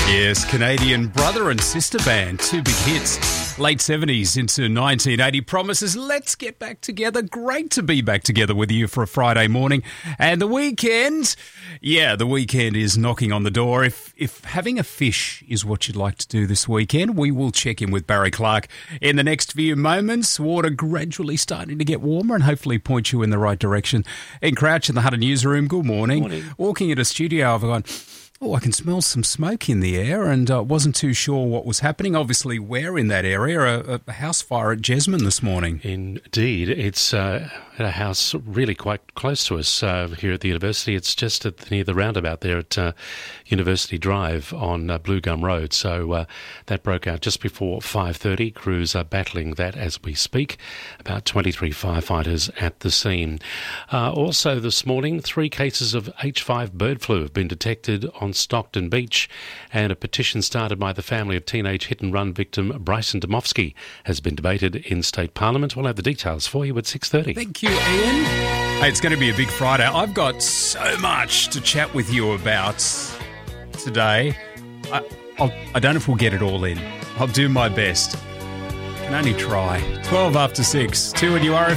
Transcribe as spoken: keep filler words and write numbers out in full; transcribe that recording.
Yes, Canadian brother and sister band, two big hits. Late seventies into nineteen eighty promises, let's get back together. Great to be back together with you for a Friday morning. And the weekend, yeah, the weekend is knocking on the door. If if having a fish is what you'd like to do this weekend, we will check in with Barry Clark in the next few moments. Water gradually starting to get warmer and hopefully point you in the right direction. In Crouch in the Hunter newsroom, good morning. Morning. Walking into studio, I've gone, oh, I can smell some smoke in the air, and uh, wasn't too sure what was happening. Obviously, we're in that area, a, a house fire at Jesmond this morning. Indeed. It's uh, at a house really quite close to us uh, here at the university. It's just at, near the roundabout there at uh, University Drive on uh, Blue Gum Road. So uh, that broke out just before five thirty. Crews are battling that as we speak. About twenty-three firefighters at the scene. Uh, also this morning, three cases of H five bird flu have been detected on Stockton Beach, and a petition started by the family of teenage hit-and-run victim Bryson Domofsky has been debated in State Parliament. We'll have the details for you at six thirty. Thank you, Ian. Hey, it's going to be a big Friday. I've got so much to chat with you about today. I, I'll, I don't know if we'll get it all in. I'll do my best. Can only try. twelve after six. Two and you are